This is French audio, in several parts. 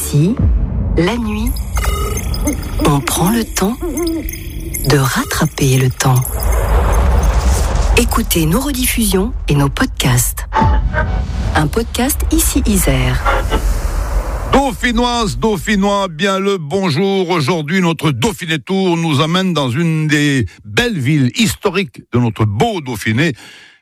Ici, la nuit, on prend le temps de rattraper le temps. Écoutez nos rediffusions et nos podcasts. Un podcast Ici Isère. Dauphinoises, Dauphinois, bien le bonjour. Aujourd'hui, notre Dauphiné Tour nous amène dans une des belles villes historiques de notre beau Dauphiné,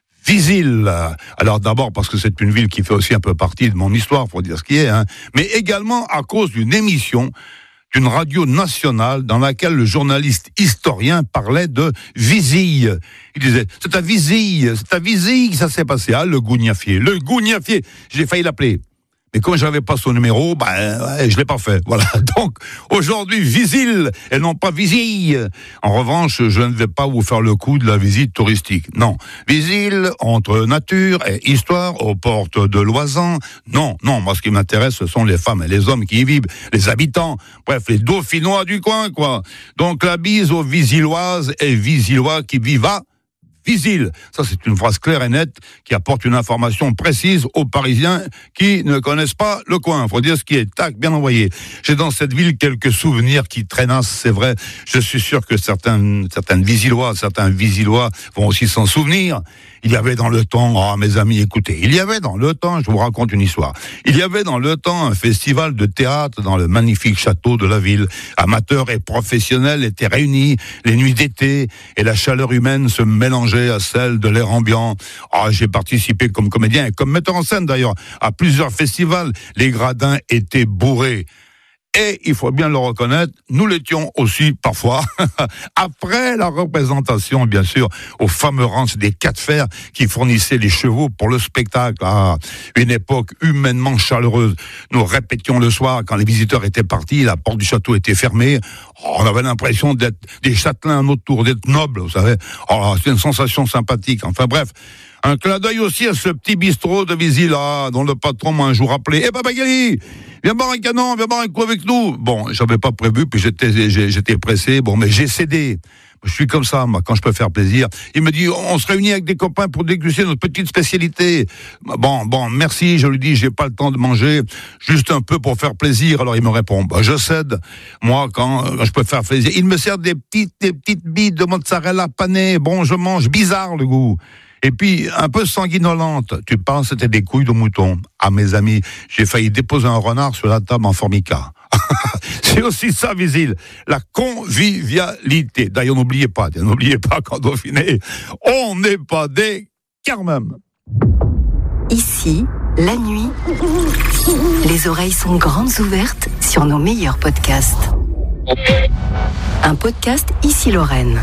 Visil. Alors d'abord parce que c'est une ville qui fait aussi un peu partie de mon histoire, faut dire ce qui est, mais également à cause d'une émission d'une radio nationale dans laquelle le journaliste historien parlait de Visille. Il disait, c'est à Visille que ça s'est passé, le Gougnafier. Le Gougnafier, j'ai failli l'appeler. Mais comme j'avais pas son numéro, je l'ai pas fait. Voilà. Donc, aujourd'hui, Visil, et non pas Visille. En revanche, je ne vais pas vous faire le coup de la visite touristique. Non. Visil, entre nature et histoire, aux portes de Loisan. Non. Moi, ce qui m'intéresse, ce sont les femmes et les hommes qui y vivent, les habitants. Bref, les Dauphinois du coin, quoi. Donc, la bise aux Visilloises et Visillois qui vivent à Visil. Ça, c'est une phrase claire et nette qui apporte une information précise aux Parisiens qui ne connaissent pas le coin. Faut dire ce qui est. Tac, bien envoyé. J'ai dans cette ville quelques souvenirs qui traînassent, c'est vrai. Je suis sûr que certaines Visillois, certains Visillois vont aussi s'en souvenir. Il y avait dans le temps, mes amis, écoutez, je vous raconte une histoire. Il y avait dans le temps un festival de théâtre dans le magnifique château de la ville. Amateurs et professionnels étaient réunis les nuits d'été et la chaleur humaine se mélangeait à celle de l'air ambiant. J'ai participé comme comédien et comme metteur en scène d'ailleurs à plusieurs festivals. Les gradins étaient bourrés. Et, il faut bien le reconnaître, nous l'étions aussi parfois, après la représentation, bien sûr, au fameux ranch des 4 fers qui fournissaient les chevaux pour le spectacle. Une époque humainement chaleureuse. Nous répétions le soir, quand les visiteurs étaient partis, la porte du château était fermée. On avait l'impression d'être des châtelains à notre tour, d'être nobles, vous savez. C'est une sensation sympathique. Enfin bref. Un clin d'œil aussi à ce petit bistrot de Visil, dont le patron m'a un jour appelé. Papa Gali, viens boire un canon, viens boire un coup avec nous. Bon, j'avais pas prévu, puis j'étais pressé. Bon, mais j'ai cédé. Je suis comme ça, moi, quand je peux faire plaisir. Il me dit, on se réunit avec des copains pour déguster notre petite spécialité. Bon, merci, je lui dis, j'ai pas le temps de manger, juste un peu pour faire plaisir. Alors il me répond, je cède. Moi, quand je peux faire plaisir. Il me sert des petites billes de mozzarella panées. Bon, je mange, bizarre le goût. Et puis, un peu sanguinolente. Tu penses c'était des couilles de mouton. Mes amis, j'ai failli déposer un renard sur la table en formica. C'est aussi ça, Visil. La convivialité. D'ailleurs, n'oubliez pas qu'en Dauphiné, on n'est pas des carmèmes. Ici, la nuit, les oreilles sont grandes ouvertes sur nos meilleurs podcasts. Un podcast Ici Lorraine.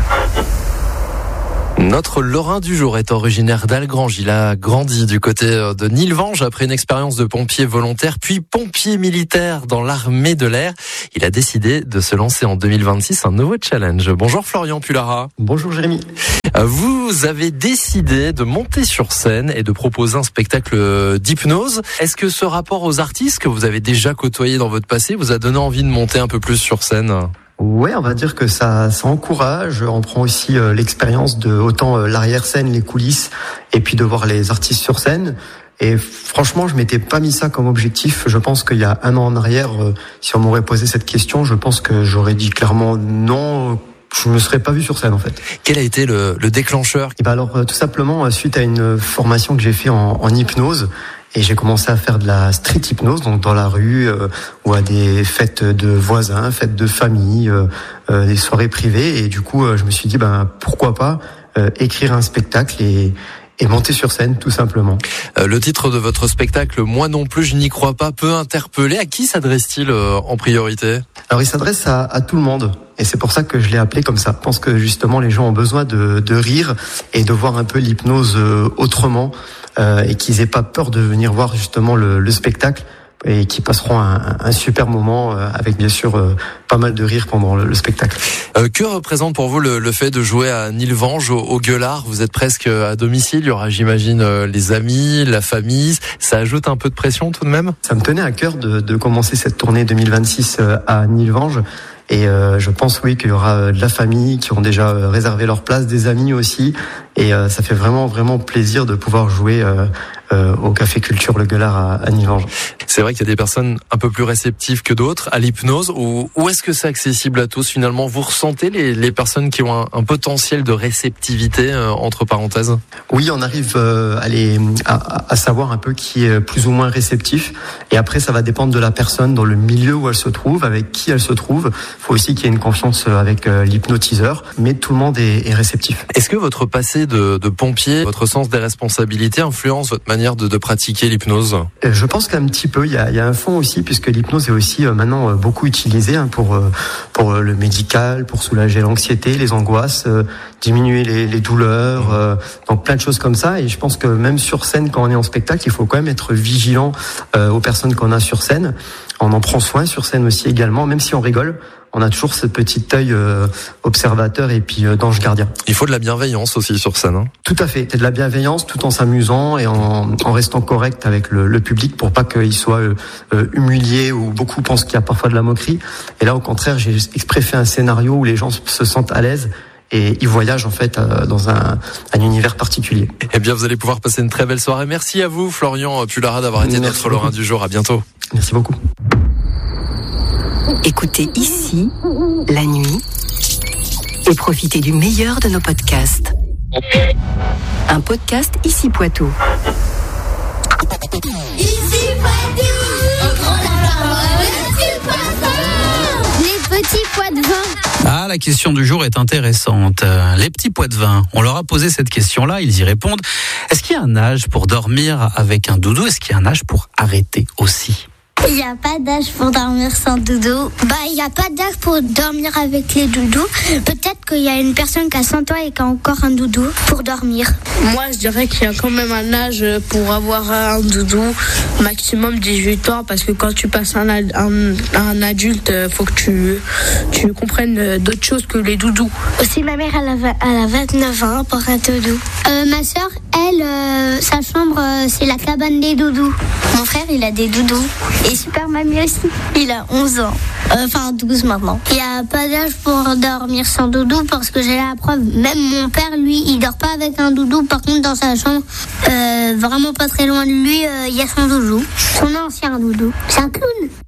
Notre Lorrain du jour est originaire d'Algrange. Il a grandi du côté de Nilvange après une expérience de pompier volontaire, puis pompier militaire dans l'armée de l'air. Il a décidé de se lancer en 2026 un nouveau challenge. Bonjour Florian Pulara. Bonjour Jérémy. Vous avez décidé de monter sur scène et de proposer un spectacle d'hypnose. Est-ce que ce rapport aux artistes que vous avez déjà côtoyés dans votre passé vous a donné envie de monter un peu plus sur scène ? Ouais, on va dire que ça encourage. On prend aussi l'expérience de autant l'arrière-scène, les coulisses, et puis de voir les artistes sur scène. Et franchement, je m'étais pas mis ça comme objectif. Je pense qu'il y a 1 an en arrière, si on m'aurait posé cette question, je pense que j'aurais dit clairement non. Je me serais pas vu sur scène en fait. Quel a été le déclencheur ? Alors tout simplement suite à une formation que j'ai fait en hypnose. Et j'ai commencé à faire de la street hypnose, donc dans la rue, ou à des fêtes de voisins, fêtes de famille, des soirées privées. Et du coup, je me suis dit, pourquoi pas écrire un spectacle et monter sur scène, tout simplement. Le titre de votre spectacle, Moi non plus, je n'y crois pas, peut interpeller. À qui s'adresse-t-il en priorité ? Alors, il s'adresse à tout le monde. Et c'est pour ça que je l'ai appelé comme ça. Je pense que justement, les gens ont besoin de rire et de voir un peu l'hypnose autrement. Et qu'ils aient pas peur de venir voir justement le spectacle et qu'ils passeront un super moment avec bien sûr pas mal de rire pendant le spectacle. Que représente pour vous le fait de jouer à Nilvange, au Gueulard ? Vous êtes presque à domicile, il y aura j'imagine les amis, la famille, ça ajoute un peu de pression tout de même ? Ça me tenait à cœur de commencer cette tournée 2026 à Nilvange. Et je pense oui qu'il y aura de la famille qui ont déjà réservé leur place, des amis aussi. Et ça fait vraiment plaisir de pouvoir jouer au Café Culture Le Gueulard à Nilvange. C'est vrai qu'il y a des personnes un peu plus réceptives que d'autres à l'hypnose, ou est-ce que c'est accessible à tous finalement? Vous ressentez les personnes qui ont un potentiel de réceptivité, entre parenthèses? Oui, on arrive à savoir un peu qui est plus ou moins réceptif, et après ça va dépendre de la personne, dans le milieu où elle se trouve, avec qui elle se trouve. Il faut aussi qu'il y ait une confiance avec l'hypnotiseur, mais tout le monde est réceptif. Est-ce que votre passé de pompier, votre sens des responsabilités influence votre manière de pratiquer l'hypnose? Je pense qu'un petit peu, il y a un fond aussi, puisque l'hypnose est aussi maintenant beaucoup utilisée pour le médical, pour soulager l'anxiété, les angoisses, diminuer les douleurs, donc plein de choses comme ça. Et je pense que même sur scène, quand on est en spectacle, il faut quand même être vigilant aux personnes qu'on a sur scène. On en prend soin sur scène aussi également, même si on rigole. On a toujours ce petit œil observateur et puis d'ange gardien. Il faut de la bienveillance aussi sur scène. Tout à fait, c'est de la bienveillance tout en s'amusant et en restant correct avec le public pour pas qu'il soit humilié, ou beaucoup pensent qu'il y a parfois de la moquerie. Et là, au contraire, j'ai exprès fait un scénario où les gens se sentent à l'aise et ils voyagent en fait dans un univers particulier. Eh bien, vous allez pouvoir passer une très belle soirée. Merci à vous, Florian Pullara, d'avoir été notre Lorrain du jour. À bientôt. Merci beaucoup. Écoutez ici, la nuit, et profitez du meilleur de nos podcasts. Un podcast Ici Poitou. Ici Poitou, au grand lapin, les petits pois de vin. Ah, la question du jour est intéressante. Les petits pois de vin, on leur a posé cette question-là, ils y répondent. Est-ce qu'il y a un âge pour dormir avec un doudou? Est-ce qu'il y a un âge pour arrêter aussi? Il n'y a pas d'âge pour dormir sans doudou. Il n'y a pas d'âge pour dormir avec les doudous. Peut-être qu'il y a une personne qui a 100 ans et qui a encore un doudou pour dormir. Moi, je dirais qu'il y a quand même un âge pour avoir un doudou, maximum 18 ans, parce que quand tu passes un adulte, faut que tu comprennes d'autres choses que les doudous. Aussi, ma mère, elle a 29 ans pour un doudou. Ma soeur, elle, sa chambre, c'est la cabane des doudous. Mon frère, il a des doudous. Et Super Mamie aussi. Il a 11 ans. Enfin, 12 maintenant. Il n'y a pas d'âge pour dormir sans doudou, parce que j'ai la preuve. Même mon père, lui, il dort pas avec un doudou. Par contre, dans sa chambre, vraiment pas très loin de lui, il y a son doudou. Son ancien doudou. C'est un clown.